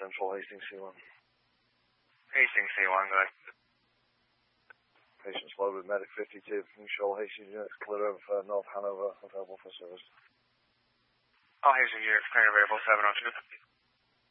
Central, Hastings C1. Hastings C1, good. Patients loaded, medic 52, New Shoal, Hastings units clear of North Hanover, available for service. All Hastings units clear available, 702.